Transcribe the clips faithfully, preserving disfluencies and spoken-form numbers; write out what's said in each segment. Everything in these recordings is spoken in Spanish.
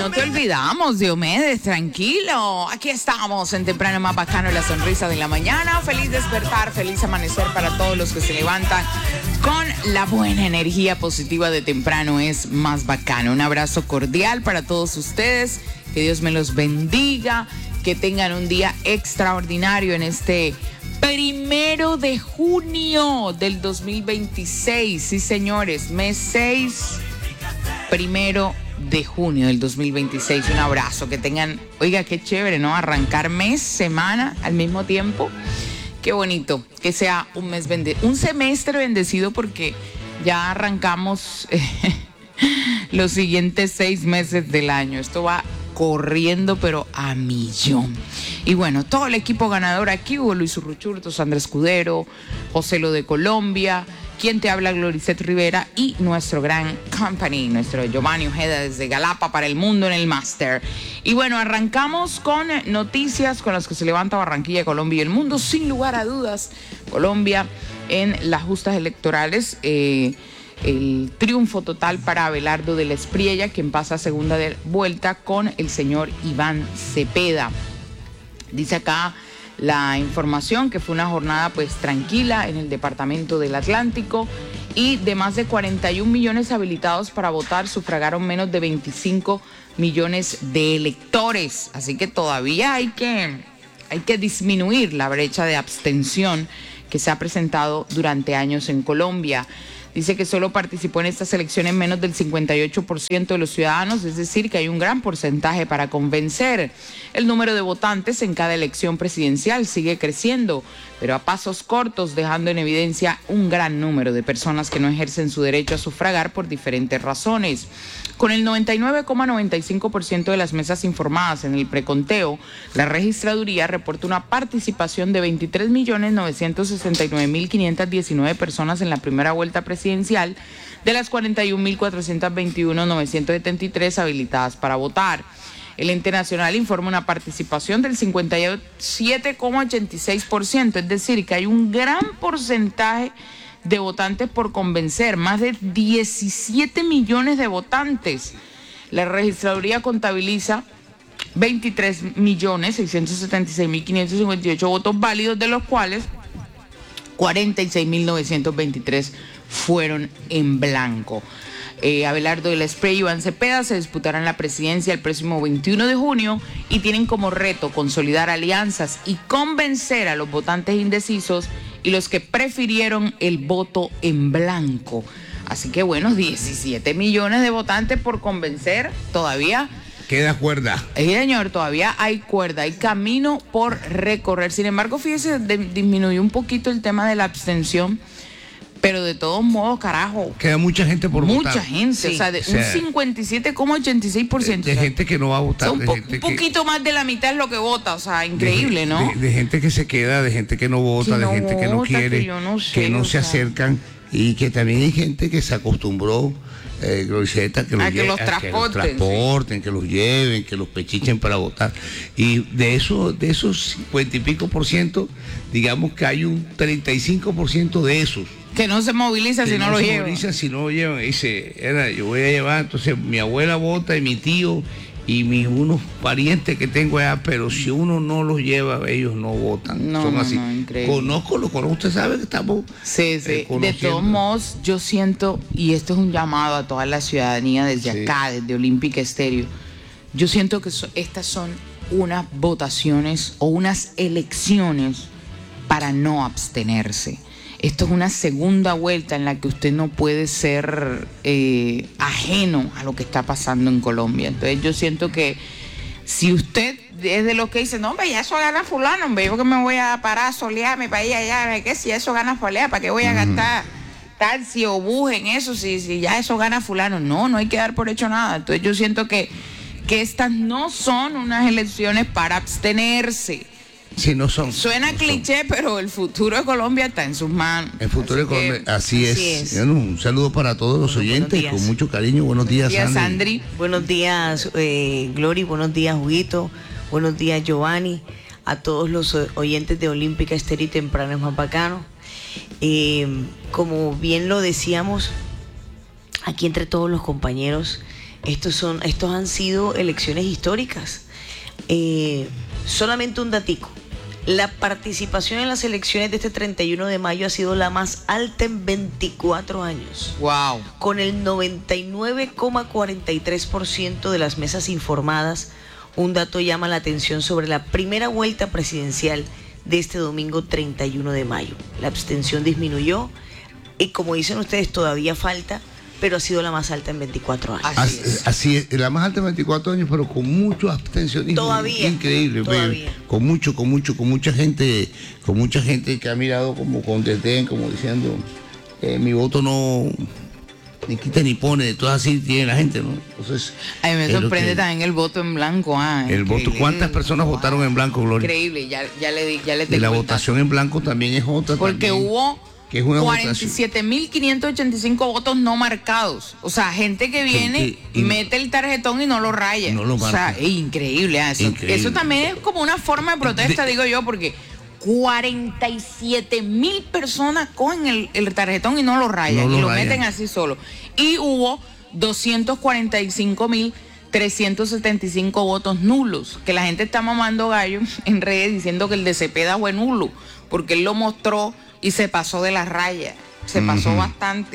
no te olvidamos, Diomedes, tranquilo. Aquí estamos en Temprano Más Bacano, la sonrisa de la mañana. Feliz despertar, feliz amanecer para todos los que se levantan con la buena energía positiva de Temprano es Más Bacano. Un abrazo cordial para todos ustedes. Que Dios me los bendiga. Que tengan un día extraordinario en este primero de junio del dos mil veintiséis. Sí, señores, mes seis, primero de junio del dos mil veintiséis. Un abrazo, que tengan, oiga, qué chévere, ¿no? Arrancar mes, semana al mismo tiempo. Qué bonito, que sea un mes bendecido, un semestre bendecido, porque ya arrancamos eh, los siguientes seis meses del año. Esto va corriendo, pero a millón. Y bueno, todo el equipo ganador aquí, Hugo Luis Urruchurto, Sandra Escudero, José Lo de Colombia, quien te habla, Gloricet Rivera, y nuestro gran company, nuestro Giovanni Ojeda desde Galapa para el mundo en el máster. Y bueno, arrancamos con noticias con las que se levanta Barranquilla, Colombia y el mundo. Sin lugar a dudas, Colombia en las justas electorales, eh, el triunfo total para Abelardo de la Espriella, quien pasa a segunda de vuelta con el señor Iván Cepeda. Dice acá la información que fue una jornada pues tranquila en el departamento del Atlántico, y de más de cuarenta y un millones habilitados para votar, sufragaron menos de veinticinco millones de electores. Así que todavía hay que, hay que disminuir la brecha de abstención que se ha presentado durante años en Colombia. Dice que solo participó en estas elecciones menos del cincuenta y ocho por ciento de los ciudadanos, es decir, que hay un gran porcentaje para convencer. El número de votantes en cada elección presidencial sigue creciendo, pero a pasos cortos, dejando en evidencia un gran número de personas que no ejercen su derecho a sufragar por diferentes razones. Con el noventa y nueve coma noventa y cinco por ciento de las mesas informadas en el preconteo, la registraduría reporta una participación de veintitrés millones novecientos sesenta y nueve mil quinientas diecinueve personas en la primera vuelta presidencial, de las cuarenta y un mil cuatrocientos veintiuno mil novecientos setenta y tres habilitadas para votar. El ente nacional informa una participación del cincuenta y siete coma ochenta y seis por ciento, es decir, que hay un gran porcentaje de votantes por convencer, más de diecisiete millones de votantes. La registraduría contabiliza veintitrés millones seiscientos setenta y seis mil quinientos cincuenta y ocho votos válidos, de los cuales cuarenta y seis mil novecientos veintitrés fueron en blanco. Eh, Abelardo de la Espriella y Iván Cepeda se disputarán la presidencia el próximo veintiuno de junio y tienen como reto consolidar alianzas y convencer a los votantes indecisos y los que prefirieron el voto en blanco. Así que bueno, diecisiete millones de votantes por convencer, todavía queda cuerda. Sí, señor, todavía hay cuerda, hay camino por recorrer. Sin embargo, fíjese, de, disminuyó un poquito el tema de la abstención, pero de todos modos, carajo, queda mucha gente por mucha votar. Mucha gente, sí. O sea, de o sea, un cincuenta y siete coma ochenta y seis por ciento. De, de gente que no va a votar. O sea, un, po- de un poquito que, más de la mitad es lo que vota, o sea, increíble, de, ¿no? De, de gente que se queda, de gente que no vota, que no de gente vota, que no quiere, que, yo no sé, que no se sea, acercan, y que también hay gente que se acostumbró, eh, Gloriceta, que, a los, que, los a transporten, que los transporten, sí. Que los lleven, que los pechichen para votar. Y de eso, de esos cincuenta y pico por ciento, digamos que hay un treinta y cinco por ciento de esos que no se moviliza si no, no lo llevan. se moviliza si no lo llevan. Dice, era, yo voy a llevar, entonces mi abuela vota y mi tío y mis unos parientes que tengo allá, pero si uno no los lleva, ellos no votan. No, Son no, así. no, increíble. Conozco, lo conozco, usted sabe que estamos Sí, sí. Eh, de todos modos, yo siento, y esto es un llamado a toda la ciudadanía desde sí. acá, desde Olímpica Estéreo, yo siento que so, estas son unas votaciones o unas elecciones para no abstenerse. Esto es una segunda vuelta en la que usted no puede ser eh, ajeno a lo que está pasando en Colombia. Entonces yo siento que si usted es de los que dice, no, hombre, ya eso gana fulano, hombre, yo que me voy a parar a solearme para ir allá, ¿qué? Si eso gana fulano, ¿para qué voy a gastar taxi o bus en eso? Si, si ya eso gana fulano. No, no hay que dar por hecho nada. Entonces yo siento que, que estas no son unas elecciones para abstenerse. Sí, no son. Suena no cliché, son. Pero el futuro de Colombia está en sus manos. El futuro así de Colombia, que, así es. Así es. Bueno, un saludo para todos los bueno, oyentes, con mucho cariño. Buenos días, buenos días Sandri. Sandri. Buenos días, eh, Glory. Buenos días, Huguito. Buenos días, Giovanni. A todos los oyentes de Olímpica Estéreo y Temprano es Más Bacano. Eh, como bien lo decíamos, aquí entre todos los compañeros, Estos, son, estos han sido elecciones históricas. Eh, solamente un datico. La participación en las elecciones de este treinta y uno de mayo ha sido la más alta en veinticuatro años. Wow. Con el noventa y nueve coma cuarenta y tres por ciento de las mesas informadas. Un dato llama la atención sobre la primera vuelta presidencial de este domingo treinta y uno de mayo. La abstención disminuyó y, como dicen ustedes, todavía falta, pero ha sido la más alta en veinticuatro años. Así es, así es, la más alta en veinticuatro años, pero con mucho abstencionismo. Todavía. Increíble, Todavía. Pero, con mucho, con mucho, con mucha gente, con mucha gente que ha mirado como con desdén, como diciendo, eh, mi voto no ni quita ni pone, de todo así tiene la gente, ¿no? Entonces, a mí me sorprende que, también el voto en blanco. Ah, el voto, ¿cuántas personas wow. votaron en blanco, Gloria? Increíble, ya, ya le di, ya le Y la votación en blanco también es otra. Porque también. hubo Que es una cuarenta y siete mil quinientos ochenta y cinco votos no marcados. O sea, gente que viene, que, y, mete el tarjetón y no lo raya. No lo o sea, es increíble, eso. increíble. Eso también es como una forma de protesta, de, digo yo, porque cuarenta y siete mil personas cogen el, el tarjetón y no lo rayan. No lo y lo rayan. Meten así solo. Y hubo doscientos cuarenta y cinco mil trescientos setenta y cinco votos nulos. Que la gente está mamando gallo en redes diciendo que el de Cepeda fue nulo. Porque él lo mostró y se pasó de la raya. Se pasó uh-huh. bastante.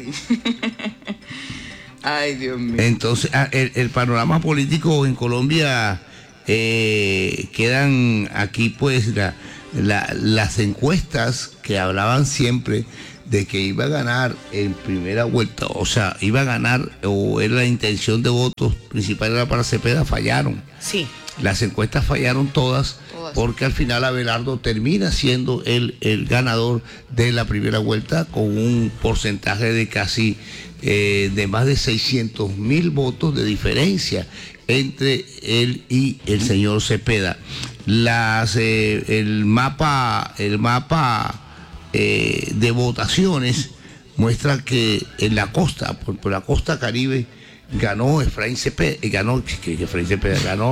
Ay, Dios mío. Entonces, el, el panorama político en Colombia, eh, quedan aquí pues la, la, las encuestas que hablaban siempre de que iba a ganar en primera vuelta, o sea, iba a ganar, o era la intención de votos principal era para Cepeda, fallaron. Sí. Las encuestas fallaron todas, todas, porque al final Abelardo termina siendo el, el ganador de la primera vuelta con un porcentaje de casi eh, de más de seiscientos mil votos de diferencia entre él y el señor Cepeda. Las, eh, el mapa, el mapa eh, de votaciones muestra que en la costa, por, por la costa Caribe, ganó Efraín Cepeda, ganó, que Efraín Cepeda ganó